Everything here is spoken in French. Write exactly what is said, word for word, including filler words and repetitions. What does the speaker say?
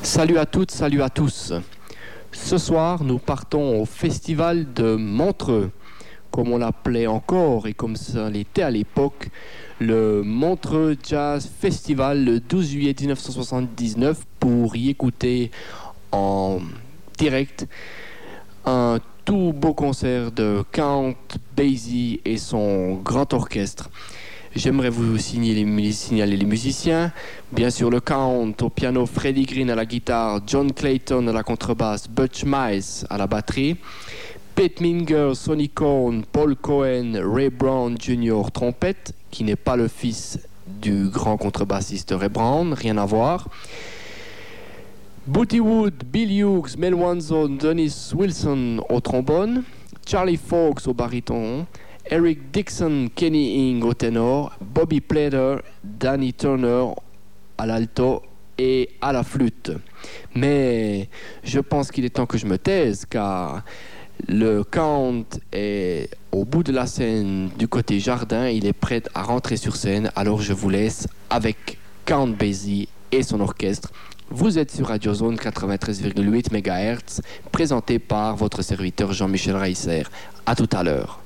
Salut à toutes, salut à tous. Ce soir, nous partons au festival de Montreux, comme on l'appelait encore et comme ça l'était à l'époque, le Montreux Jazz Festival le douze juillet dix-neuf cent soixante-dix-neuf pour y écouter en direct un tout beau concert de Count Basie et son grand orchestre. J'aimerais vous signaler, signaler les musiciens. Bien sûr, le Count au piano, Freddie Green à la guitare, John Clayton à la contrebasse, Butch Miles à la batterie, Pete Minger, Sonny Cohn, Paul Cohen, Ray Brown junior trompette, qui n'est pas le fils du grand contrebassiste Ray Brown, rien à voir. Booty Wood, Bill Hughes, Mel Wanzo, Dennis Wilson au trombone, Charlie Fox au baryton, Eric Dixon, Kenny Ing au ténor, Bobby Plater, Danny Turner à l'alto et à la flûte. Mais je pense qu'il est temps que je me taise car le Count est au bout de la scène du côté jardin, il est prêt à rentrer sur scène, alors je vous laisse avec Count Basie et son orchestre. Vous êtes sur Radio Zone quatre-vingt-treize virgule huit mégahertz, présenté par votre serviteur Jean-Michel Reisser. À tout à l'heure.